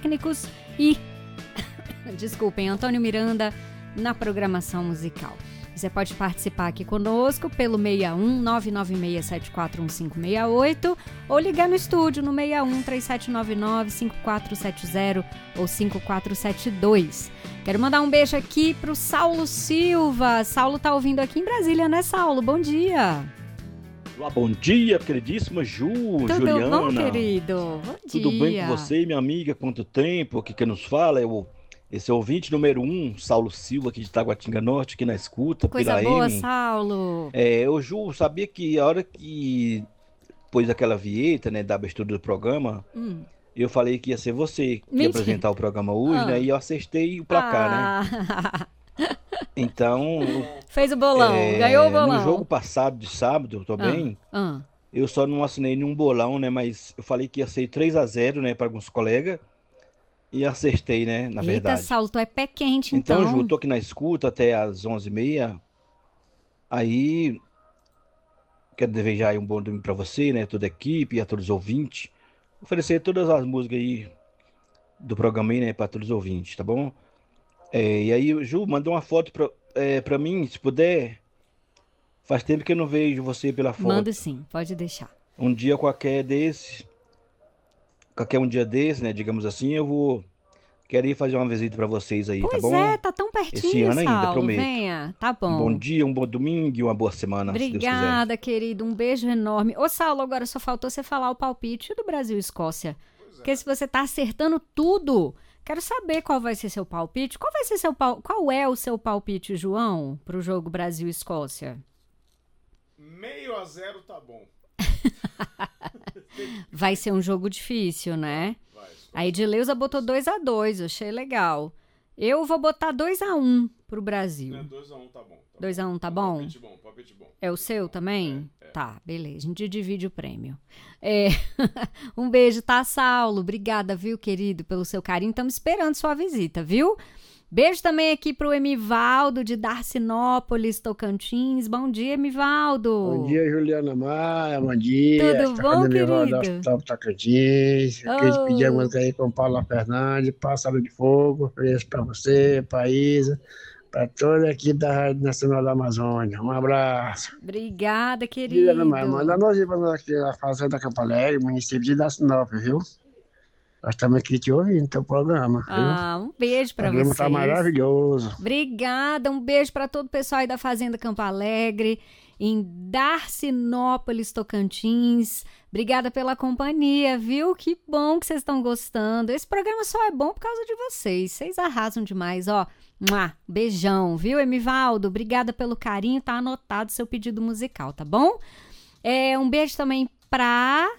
técnicos e, desculpem, Antônio Miranda na programação musical. Você pode participar aqui conosco pelo 61 996741568 ou ligar no estúdio no 61 3799 5470 ou 5472. Quero mandar um beijo aqui pro Saulo Silva. Saulo tá ouvindo aqui em Brasília, né, Saulo? Bom dia. Olá, bom dia, queridíssima Juliana. Tudo bom, querido? Bom dia. Tudo bem com você, minha amiga? Quanto tempo? Aqui quem nos fala é esse ouvinte número 1, Saulo Silva, aqui de Taguatinga Norte, aqui na escuta, Coisa pela boa, M. Saulo. Ô Ju, sabia que a hora que pôs aquela vinheta, né, da abertura do programa, eu falei que ia ser você que ia apresentar o programa hoje, né, e eu acertei o placar, né? Então... Fez o bolão, ganhou o bolão. No jogo passado, de sábado, também, eu só não assinei nenhum bolão, né, mas eu falei que ia ser 3-0, né, para alguns colegas. E acertei, né, na verdade. Eita, Saulo, tu é pé quente, então. Então, Ju, tô aqui na escuta até às 11h30. Aí, quero desejar aí um bom domingo pra você, né, toda a equipe e a todos os ouvintes. Oferecer todas as músicas aí do programa aí, né, pra todos os ouvintes, tá bom? E aí, Ju, manda uma foto pra mim, se puder. Faz tempo que eu não vejo você pela foto. Mando sim, pode deixar. Um dia qualquer um dia desse, né, digamos assim, eu vou querer fazer uma visita pra vocês aí, tá bom? Pois é, tá tão pertinho, esse ano Saulo, ainda, prometo. Venha, tá bom. Um bom dia, um bom domingo e uma boa semana, se Deus quiser. Obrigada, querido, um beijo enorme. Ô, Saulo, agora só faltou você falar o palpite do Brasil e Escócia. Porque se você tá acertando tudo, quero saber qual vai ser seu palpite. Qual é o seu palpite, João, pro jogo Brasil e Escócia? 0-0 tá bom. Vai ser um jogo difícil, né? Vai. A Edileuza botou 2-2, achei legal. Eu vou botar 2-1 pro Brasil. 2-1 tá bom. 2-1 tá bom? Palpite bom. É o seu também? Tá, beleza. A gente divide o prêmio. Um beijo, tá, Saulo? Obrigada, viu, querido, pelo seu carinho. Estamos esperando sua visita, viu? Beijo também aqui pro Emivaldo, de Darcinópolis, Tocantins. Bom dia, Emivaldo. Bom dia, Juliana Maia. Bom dia. Tudo bom, querido? Tocantins. Queria te pedir a música aí com Paula Fernandes, Pássaro de Fogo. Beijo pra você, pra Isa, pra toda a equipe da Rádio Nacional da Amazônia. Um abraço. Obrigada, querido. Juliana Maia, manda nós ir pra nós aqui na Fazenda Campo Alegre, município de Darcinópolis, viu? Nós estamos aqui te ouvindo, teu programa. Ah, um beijo pra vocês. O programa tá maravilhoso. Obrigada, um beijo pra todo o pessoal aí da Fazenda Campo Alegre, em Darcinópolis, Tocantins. Obrigada pela companhia, viu? Que bom que vocês estão gostando. Esse programa só é bom por causa de vocês. Vocês arrasam demais, ó. Beijão, viu, Emivaldo? Obrigada pelo carinho, tá anotado seu pedido musical, tá bom? Um beijo também pra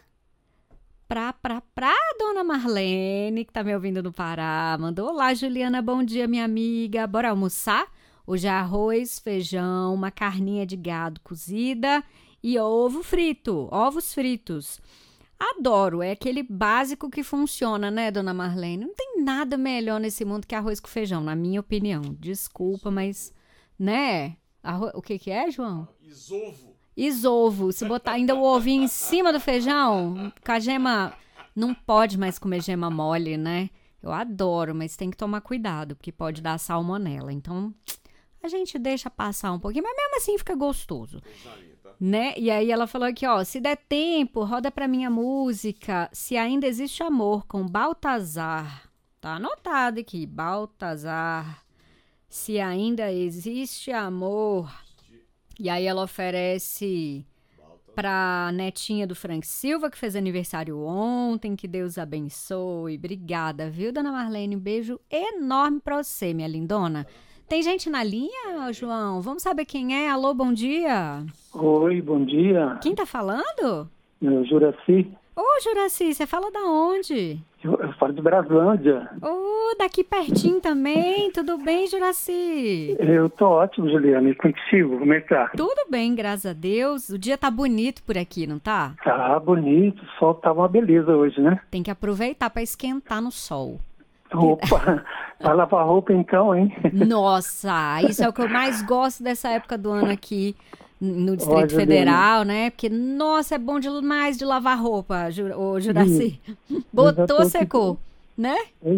Dona Marlene, que tá me ouvindo no Pará. Mandou: olá, Juliana, bom dia, minha amiga. Bora almoçar? Hoje é arroz, feijão, uma carninha de gado cozida e ovos fritos. Adoro, é aquele básico que funciona, né, Dona Marlene? Não tem nada melhor nesse mundo que arroz com feijão, na minha opinião. Desculpa, mas, né? O que é, João? Isovo. Se botar ainda o ovinho em cima do feijão, com a gema... Não pode mais comer gema mole, né? Eu adoro, mas tem que tomar cuidado, porque pode dar salmonela. Então, a gente deixa passar um pouquinho, mas mesmo assim fica gostoso. Né? E aí ela falou aqui, ó, se der tempo, roda pra minha música Se Ainda Existe Amor, com Baltazar. Tá anotado aqui, Baltazar. Se Ainda Existe Amor... E aí ela oferece pra netinha do Frank Silva, que fez aniversário ontem, que Deus abençoe. Obrigada, viu, Dona Marlene? Um beijo enorme pra você, minha lindona. Tem gente na linha, João? Vamos saber quem é? Alô, bom dia. Oi, bom dia. Quem tá falando? Juraci. Ô, Juraci, você fala da onde? Eu falo de Braslândia. Daqui pertinho também. Tudo bem, Juraci? Eu tô ótimo, Juliana. E contigo, como é que tá? Tudo bem, graças a Deus. O dia tá bonito por aqui, não tá? Tá bonito. O sol tá uma beleza hoje, né? Tem que aproveitar pra esquentar no sol. Opa, vai lavar roupa então, hein? Nossa, isso é o que eu mais gosto dessa época do ano aqui no Distrito Federal, né? Porque, nossa, é bom demais de lavar roupa, ô Juraci. Botou, secou, né?